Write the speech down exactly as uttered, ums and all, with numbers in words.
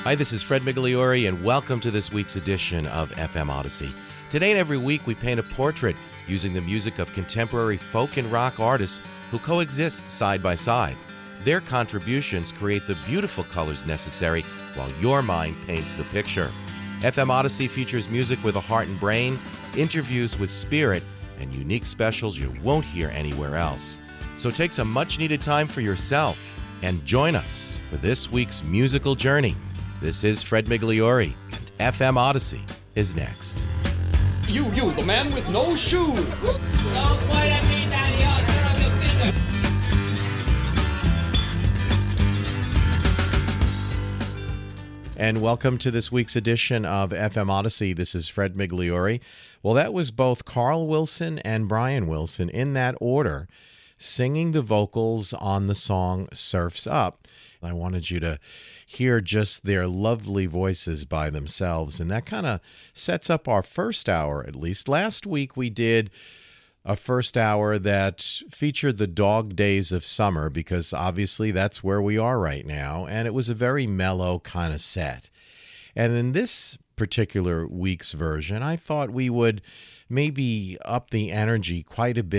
Hi, this is Fred Migliore, and welcome to this week's edition of F M Odyssey. Today and every week, we paint a portrait using the music of contemporary folk and rock artists who coexist side by side. Their contributions create the beautiful colors necessary while your mind paints the picture. F M Odyssey features music with a heart and brain, interviews with spirit, and unique specials you won't hear anywhere else. So take some much-needed time for yourself and join us for this week's musical journey. This is Fred Migliore, and F M Odyssey is next. You, you, the man with no shoes. Don't point at me, Daddy. I'll turn off your finger. And welcome to this week's edition of F M Odyssey. This is Fred Migliore. Well, that was both Carl Wilson and Brian Wilson in that order, singing the vocals on the song Surf's Up. I wanted you to hear just their lovely voices by themselves, and that kind of sets up our first hour, at least. Last week we did a first hour that featured the dog days of summer, because obviously that's where we are right now, and it was a very mellow kind of set. And in this particular week's version, I thought we would maybe up the energy quite a bit